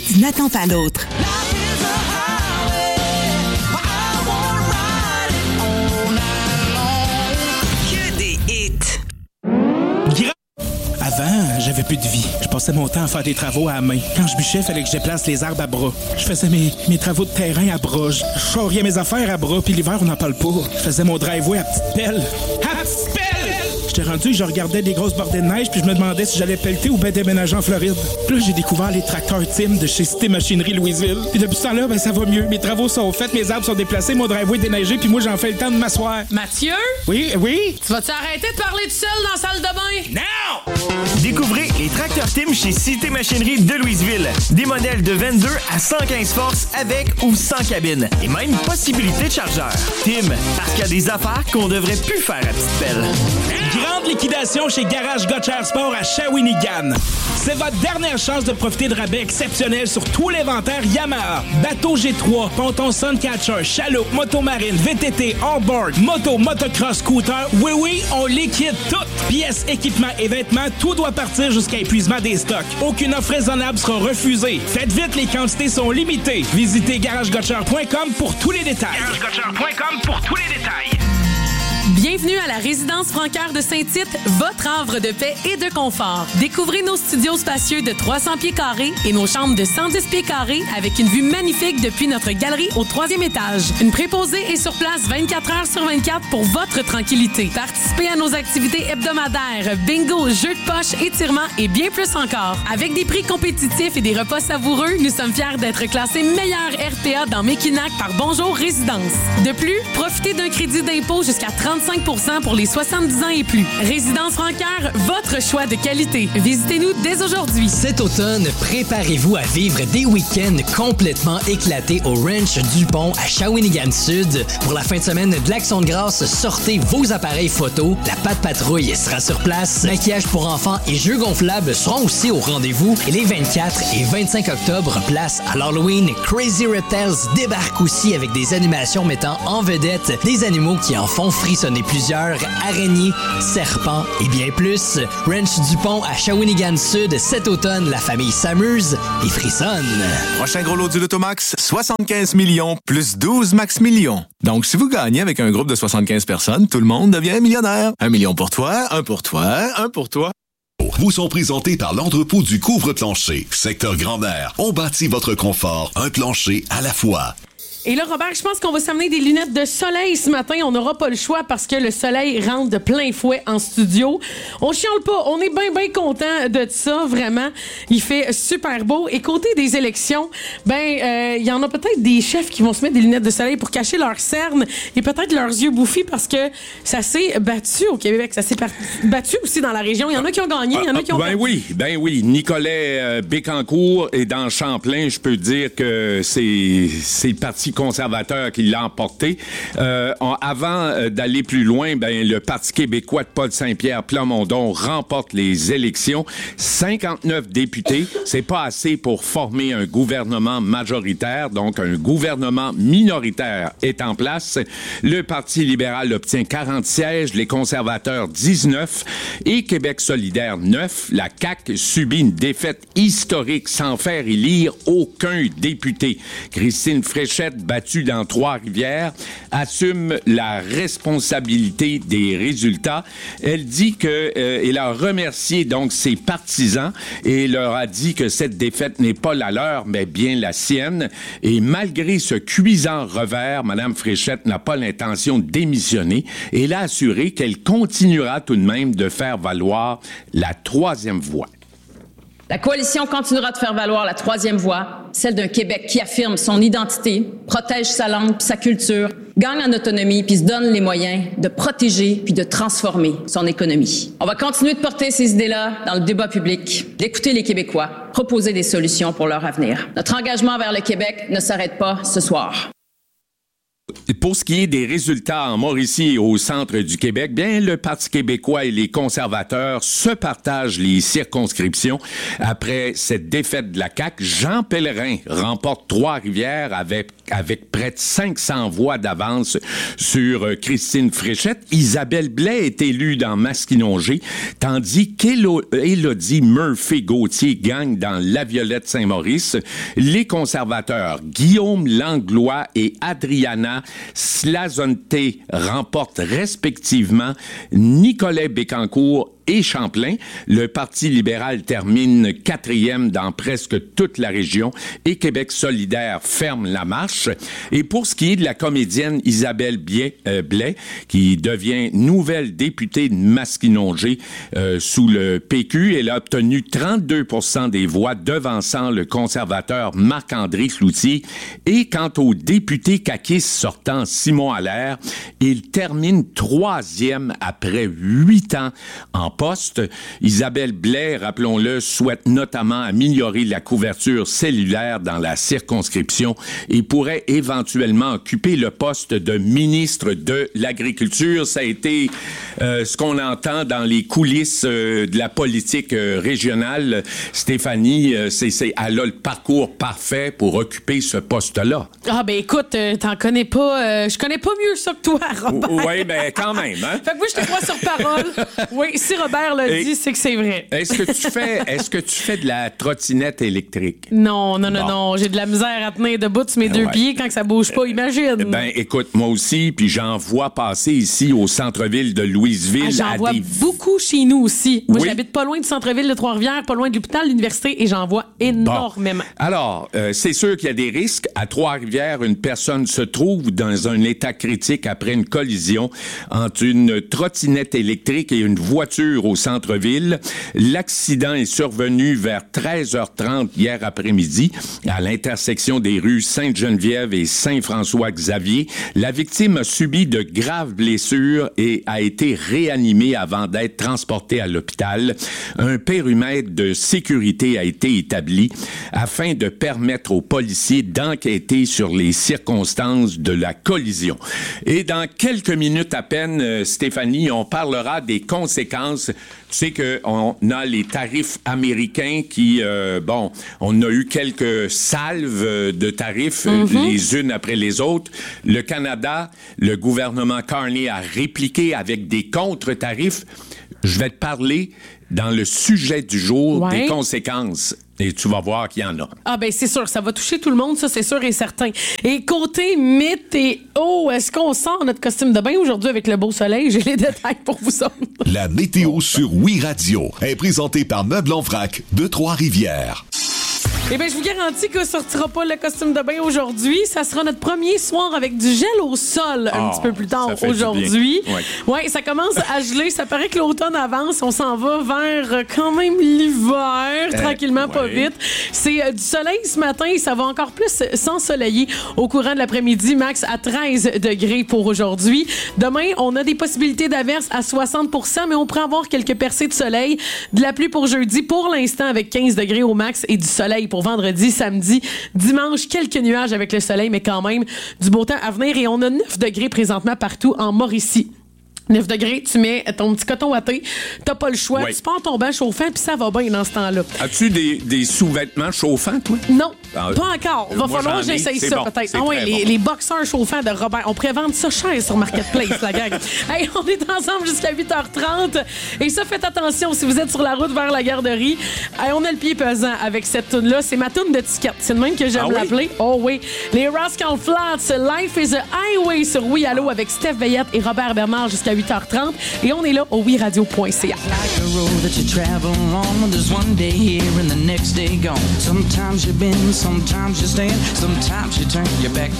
hit n'attend pas l'autre. Que des hits. Avant, j'avais plus de vie. Je passais mon temps à faire des travaux à la main. Quand je bûchais, fallait que je déplace les arbres à bras. Je faisais mes travaux de terrain à bras. Je charriais mes affaires à bras, puis l'hiver, on n'en parle pas. Je faisais mon driveway à petite pelle. À petite pelle! J'étais rendu, je regardais des grosses bordées de neige, puis je me demandais si j'allais pelleter ou bien déménager en Floride. Puis là, j'ai découvert les tracteurs Tim de chez Cité Machinerie Louisville. Puis depuis ce temps-là, ça va mieux. Mes travaux sont faits, mes arbres sont déplacés, mon driveway déneigé, puis moi, j'en fais le temps de m'asseoir. Mathieu? Oui? Tu vas-tu arrêter de parler tout seul dans la salle de bain? Non! Découvrez les tracteurs Tim chez Cité Machinerie de Louisville. Des modèles de 22 à 115 forces avec ou sans cabine. Et même possibilité de chargeur. Tim, parce qu'il y a des affaires qu'on devrait plus faire à petite pelle. Grande liquidation chez Garage Gotchard Sport à Shawinigan. C'est votre dernière chance de profiter de rabais exceptionnels sur tout l'inventaire Yamaha. Bateau G3, ponton Suncatcher, chaloupe, motomarine, VTT, hors-board, moto, motocross, scooter. Oui, on liquide tout. Pièces, équipements et vêtements, tout doit partir jusqu'à épuisement des stocks. Aucune offre raisonnable sera refusée. Faites vite, les quantités sont limitées. Visitez garagegotchard.com pour tous les détails. garagegotchard.com pour tous les détails. Bienvenue à la résidence Francaire de Saint-Tite, votre havre de paix et de confort. Découvrez nos studios spacieux de 300 pieds carrés et nos chambres de 110 pieds carrés avec une vue magnifique depuis notre galerie au 3e étage. Une préposée est sur place 24 heures sur 24 pour votre tranquillité. Participez à nos activités hebdomadaires, bingo, jeux de poche, étirements et bien plus encore. Avec des prix compétitifs et des repas savoureux, nous sommes fiers d'être classés meilleur RPA dans Mekinac par Bonjour Résidence. De plus, profitez d'un crédit d'impôt jusqu'à 35% pour les 70 ans et plus. Résidence Francaire, votre choix de qualité. Visitez-nous dès aujourd'hui. Cet automne, préparez-vous à vivre des week-ends complètement éclatés au Ranch Dupont à Shawinigan Sud. Pour la fin de semaine de l'Action de grâce, sortez vos appareils photo. La Patte Patrouille sera sur place. Maquillage pour enfants et jeux gonflables seront aussi au rendez-vous. Et les 24 et 25 octobre, place à l'Halloween, Crazy Reptiles débarque aussi avec des animations mettant en vedette des animaux qui en font frissonner plusieurs, araignées, serpents et bien plus. Ranch Dupont à Shawinigan Sud, cet automne, la famille s'amuse et frissonne. Prochain gros lot du Lotomax, 75 millions plus 12 max millions. Donc, si vous gagnez avec un groupe de 75 personnes, tout le monde devient millionnaire. 1 million pour toi, un pour toi, un pour toi. Vous sont présentés par l'entrepôt du couvre-plancher. Secteur Grand Air. On bâtit votre confort, un plancher à la fois. Et là, Robert, je pense qu'on va s'amener des lunettes de soleil ce matin. On n'aura pas le choix parce que le soleil rentre de plein fouet en studio. On chiale pas. On est bien content de ça, vraiment. Il fait super beau. Et côté des élections, il y en a peut-être des chefs qui vont se mettre des lunettes de soleil pour cacher leurs cernes et peut-être leurs yeux bouffis parce que ça s'est battu au Québec. Ça s'est battu aussi dans la région. Il y en a qui ont gagné, il y en a qui ont perdu. Ben oui. Nicolet Bécancour est dans Champlain. Je peux dire que c'est le Parti conservateur qui l'a emporté. Avant d'aller plus loin, le Parti québécois de Paul Saint-Pierre Plamondon remporte les élections. 59 députés, c'est pas assez pour former un gouvernement majoritaire, donc un gouvernement minoritaire est en place. Le Parti libéral obtient 40 sièges, les conservateurs 19 et Québec solidaire 9. La CAQ subit une défaite historique sans faire élire aucun député. Christine Fréchette, battue dans Trois-Rivières, assume la responsabilité des résultats. Elle dit elle a remercié donc ses partisans et leur a dit que cette défaite n'est pas la leur, mais bien la sienne. Et malgré ce cuisant revers, Mme Fréchette n'a pas l'intention de démissionner et elle a assuré qu'elle continuera tout de même de faire valoir la troisième voie. La coalition continuera de faire valoir la troisième voie, celle d'un Québec qui affirme son identité, protège sa langue puis sa culture, gagne en autonomie puis se donne les moyens de protéger puis de transformer son économie. On va continuer de porter ces idées-là dans le débat public, d'écouter les Québécois, proposer des solutions pour leur avenir. Notre engagement vers le Québec ne s'arrête pas ce soir. Pour ce qui est des résultats en Mauricie et au centre du Québec, bien, le Parti québécois et les conservateurs se partagent les circonscriptions. Après cette défaite de la CAQ, Jean Pellerin remporte Trois-Rivières avec près de 500 voix d'avance sur Christine Fréchette. Isabelle Blais est élue dans Masquinongé, tandis qu'Élodie Murphy-Gauthier gagne dans La Violette-Saint-Maurice. Les conservateurs, Guillaume Langlois et Adriana Slazonte remportent respectivement Nicolet Bécancour et Champlain. Le Parti libéral termine 4e dans presque toute la région et Québec solidaire ferme la marche. Et pour ce qui est de la comédienne Isabelle Blais, qui devient nouvelle députée de Masquinongé sous le PQ, elle a obtenu 32% des voix, devançant le conservateur Marc-André Cloutier. Et quant au député caquiste sortant Simon Allaire, il termine 3e après 8 ans en poste. Isabelle Blais, rappelons-le, souhaite notamment améliorer la couverture cellulaire dans la circonscription et pourrait éventuellement occuper le poste de ministre de l'Agriculture. Ça a été ce qu'on entend dans les coulisses de la politique régionale. Stéphanie, elle a le parcours parfait pour occuper ce poste-là. Ah ben écoute, t'en connais pas, je connais pas mieux ça que toi, Robert. Oui, ben quand même, hein? Fait que moi, je te crois sur parole. Oui, si Robert l'a dit, c'est que c'est vrai. Est-ce que tu fais de la trottinette électrique? Non. J'ai de la misère à tenir debout sur mes deux pieds quand ça bouge pas, imagine. Ben, écoute, moi aussi, puis j'en vois passer ici au centre-ville de Louisville. J'en vois beaucoup chez nous aussi. Moi, j'habite pas loin du centre-ville de Trois-Rivières, pas loin de l'hôpital, l'université, et j'en vois énormément. Bon. Alors, c'est sûr qu'il y a des risques. À Trois-Rivières, une personne se trouve dans un état critique après une collision entre une trottinette électrique et une voiture au centre-ville. L'accident est survenu vers 13h30 hier après-midi à l'intersection des rues Sainte-Geneviève et Saint-François-Xavier. La victime a subi de graves blessures et a été réanimée avant d'être transportée à l'hôpital. Un périmètre de sécurité a été établi afin de permettre aux policiers d'enquêter sur les circonstances de la collision. Et dans quelques minutes à peine, Stéphanie, on parlera des conséquences. Tu sais qu'on a les tarifs américains qui, on a eu quelques salves de tarifs, les unes après les autres. Le Canada, le gouvernement Carney a répliqué avec des contre-tarifs. Je vais te parler dans le sujet du jour des conséquences. Et tu vas voir qu'il y en a. Ah ben c'est sûr, ça va toucher tout le monde, ça c'est sûr et certain. Et côté météo, est-ce qu'on sort notre costume de bain aujourd'hui avec le beau soleil? J'ai les détails pour vous autres. La météo sur Oui Radio est présentée par Meubles en vrac de Trois-Rivières. Eh bien, je vous garantis qu'on ne sortira pas le costume de bain aujourd'hui. Ça sera notre premier soir avec du gel au sol un petit peu plus tard aujourd'hui. Ouais, ça commence à geler. Ça paraît que l'automne avance. On s'en va vers quand même l'hiver, tranquillement, pas vite. C'est du soleil ce matin. Ça va encore plus s'ensoleiller au courant de l'après-midi. Max à 13 degrés pour aujourd'hui. Demain, on a des possibilités d'averses à 60%, mais on pourrait avoir quelques percées de soleil. De la pluie pour jeudi, pour l'instant, avec 15 degrés au max et du soleil pour vendredi, samedi, dimanche, quelques nuages avec le soleil, mais quand même du beau temps à venir. Et on a 9 degrés présentement partout en Mauricie. 9 degrés, tu mets ton petit coton watté, t'as pas le choix, tu pars ton bain chauffant, puis ça va bien dans ce temps-là. As-tu des sous-vêtements chauffants, toi? Non, pas encore. Va falloir que j'essaye ça, peut-être. Ah oui, les boxeurs chauffants de Robert. On pourrait vendre ça cher sur Marketplace, la gang. Hey, on est ensemble jusqu'à 8h30. Et ça, faites attention si vous êtes sur la route vers la garderie. Hey, on a le pied pesant avec cette toune-là. C'est ma toune de ticket. C'est le même que j'aime l'appeler. Oh oui. Les Rascal Flatts, Life is a Highway sur Oui Allo avec Steph Veillette et Robert Bernard jusqu'à 8h30 et on est là au wiradio.ca. Sometimes you bend, sometimes you stand, sometimes you turn your back